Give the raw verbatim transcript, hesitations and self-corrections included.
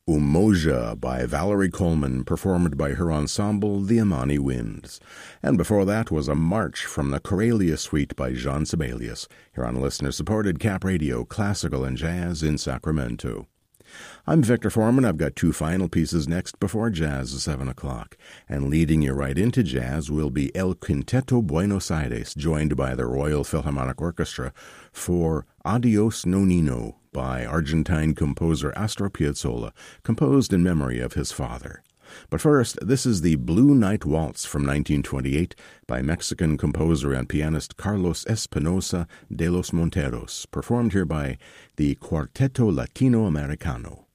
Umoja by Valerie Coleman, performed by her ensemble, the Amani Winds. And before that was a march from the Corelia Suite by Jean Sibelius, here on listener-supported Cap Radio, Classical and Jazz in Sacramento. I'm Victor Foreman. I've got two final pieces next before jazz at seven o'clock. And leading you right into jazz will be El Quinteto Buenos Aires, joined by the Royal Philharmonic Orchestra for Adios Nonino by Argentine composer Astor Piazzolla, composed in memory of his father. But first, this is the Blue Night Waltz from nineteen twenty-eight by Mexican composer and pianist Carlos Espinosa de los Monteros, performed here by the Cuarteto Latino Americano.